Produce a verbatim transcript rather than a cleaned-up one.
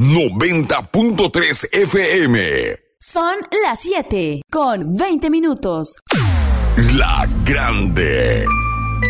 noventa punto tres F M. Son las siete con veinte minutos. La Grande.